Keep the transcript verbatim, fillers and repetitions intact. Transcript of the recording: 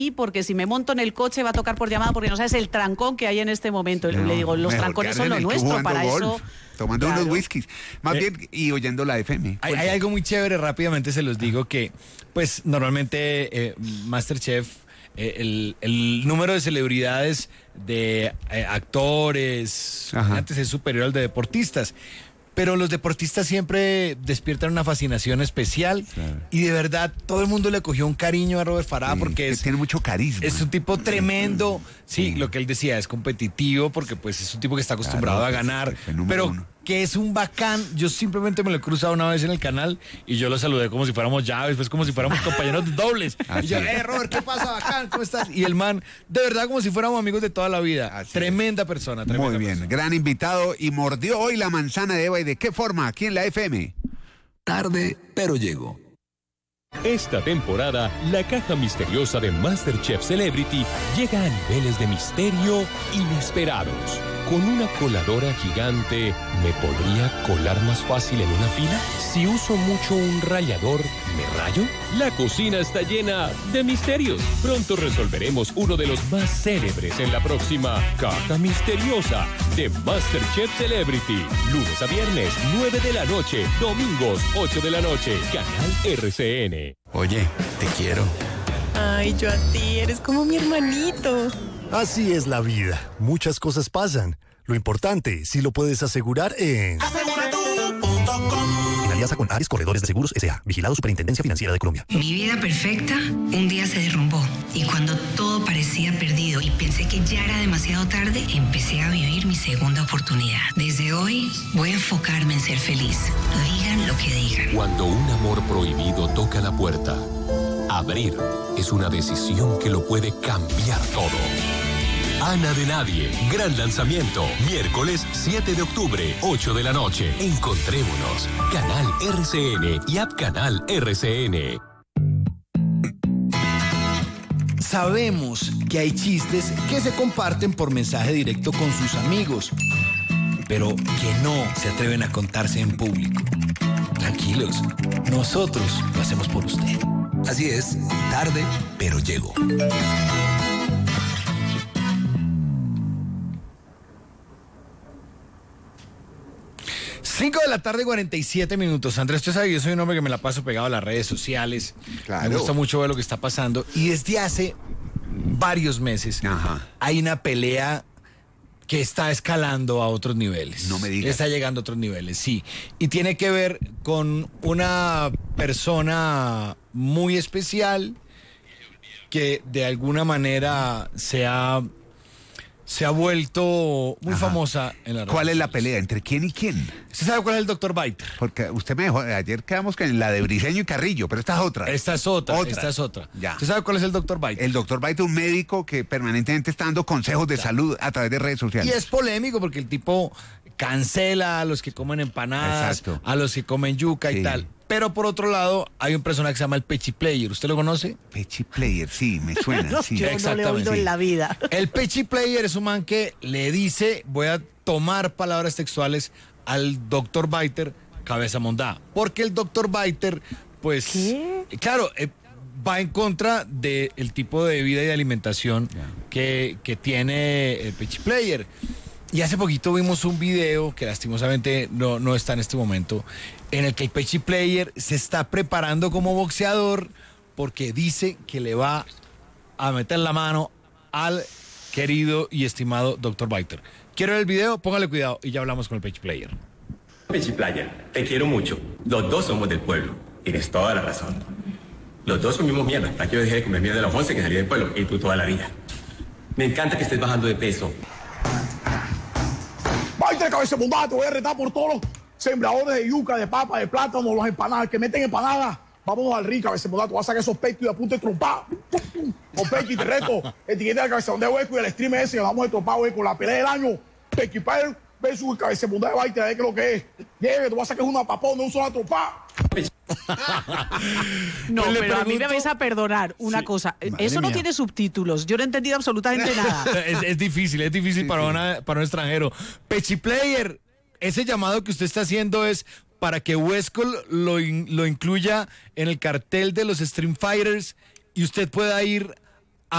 porque si me monto en el coche va a tocar por llamada porque no sabes el trancón que hay en este momento. No, le digo, los trancones son lo nuestro, para golf, eso... Tomando claro. unos whiskies, más eh, bien, y oyendo la F M. Hay, hay algo muy chévere, rápidamente se los digo, que pues normalmente eh, MasterChef, eh, el, el número de celebridades de eh, actores, Ajá. antes es superior al de deportistas. Pero los deportistas siempre despiertan una fascinación especial, claro. y de verdad todo el mundo le cogió un cariño a Robert Farah, sí, porque es, tiene mucho carisma. Es un tipo tremendo, sí, sí, lo que él decía, es competitivo porque pues es un tipo que está acostumbrado claro, a ganar, pero uno. que es un bacán. Yo simplemente me lo he cruzado una vez en el canal y yo lo saludé como si fuéramos llaves, pues como si fuéramos compañeros de dobles. Así y yo, eh, Robert, ¿qué pasa, bacán? ¿Cómo estás? Y el man, de verdad, como si fuéramos amigos de toda la vida. Así tremenda persona, tremenda Muy bien, persona. Gran invitado, y mordió hoy la manzana de Eva. ¿Y de qué forma? Aquí en la F M. Tarde, pero llego. Esta temporada, la caja misteriosa de MasterChef Celebrity llega a niveles de misterio inesperados. Con una coladora gigante, ¿me podría colar más fácil en una fila? Si uso mucho un rallador, ¿me rayo? La cocina está llena de misterios. Pronto resolveremos uno de los más célebres en la próxima Caja Misteriosa de MasterChef Celebrity. Lunes a viernes, nueve de la noche. Domingos, ocho de la noche. Canal R C N. Oye, te quiero. Ay, yo a ti, eres como mi hermanito. Así es la vida. Muchas cosas pasan. Lo importante, si lo puedes asegurar en... asegura todo punto com. En alianza con Ares Corredores de Seguros S A Vigilado Superintendencia Financiera de Colombia. Mi vida perfecta un día se derrumbó. Y cuando todo parecía perdido y pensé que ya era demasiado tarde, empecé a vivir mi segunda oportunidad. Desde hoy voy a enfocarme en ser feliz. Digan lo que digan. Cuando un amor prohibido toca la puerta, abrir es una decisión que lo puede cambiar todo. Ana de Nadie, gran lanzamiento, miércoles siete de octubre, ocho de la noche. Encontrémonos, Canal R C N y App Canal R C N. Sabemos que hay chistes que se comparten por mensaje directo con sus amigos, pero que no se atreven a contarse en público. Tranquilos, nosotros lo hacemos por usted. Así es, tarde, pero llego. cinco de la tarde, cuarenta y siete minutos. Andrés, usted sabe, yo soy un hombre que me la paso pegado a las redes sociales. Claro. Me gusta mucho ver lo que está pasando. Y desde hace varios meses Ajá. hay una pelea que está escalando a otros niveles. No me digas. Está llegando a otros niveles, sí. Y tiene que ver con una persona muy especial que de alguna manera se ha... se ha vuelto muy Ajá. famosa en la red. ¿Cuál es la pelea? ¿Entre quién y quién? ¿Usted sabe cuál es el doctor Biter? Porque usted me dejó, ayer quedamos con la de Briceño y Carrillo, pero esta es otra. Esta es otra, otra. esta es otra. Ya. ¿Usted sabe cuál es el doctor Biter? El doctor Biter, un médico que permanentemente está dando consejos de ya. salud a través de redes sociales. Y es polémico porque el tipo cancela a los que comen empanadas, Exacto. a los que comen yuca sí. y tal. Pero por otro lado, hay un personaje que se llama el Pechi Player. ¿Usted lo conoce? Pechi Player, sí, me suena. no, sí. Yo no le he oído sí. en la vida. El Pechi Player es un man que le dice, voy a tomar palabras textuales al doctor Biter, cabeza mondá. Porque el doctor Biter, pues, ¿Qué? claro, eh, va en contra del tipo de vida y de alimentación yeah. que, que tiene el Pechi Player. Y hace poquito vimos un video que lastimosamente no, no está en este momento, en el que el Pechi Player se está preparando como boxeador porque dice que le va a meter la mano al querido y estimado doctor Biter. ¿Quiere ver el video? Póngale cuidado y ya hablamos con el Pechi Player. Pechi Player, te quiero mucho. Los dos somos del pueblo. Tienes toda la razón. Los dos comimos mierda. Para que yo dejé de comer mierda de los once que salí del pueblo y tú toda la vida. Me encanta que estés bajando de peso. Biter, cabeza mondá, te voy a retar por todos los sembradores de yuca, de papa, de plátano, los empanadas, que meten empanadas. Vámonos al río, cabeza mondá, te vas a sacar esos pechos y apunte trompada. Con Pechi, te reto. Etiqueta de cabeza mondá de hueco y el stream ese, que vamos a tropar hueco. La pelea del año. Pechi Player versus el cabeza mondá de Biter, a ver qué es lo que es. Llegue, te vas a sacar una papón, no uso la trompada. No, pues pero pregunto... a mí me vais a perdonar una sí. cosa. Madre Eso mía. No tiene subtítulos. Yo no he entendido absolutamente nada. es, es difícil, es difícil sí, para, sí. Una, para un extranjero. Pechi Player, ese llamado que usted está haciendo es para que Westcol lo, in, lo incluya en el cartel de los Stream Fighters y usted pueda ir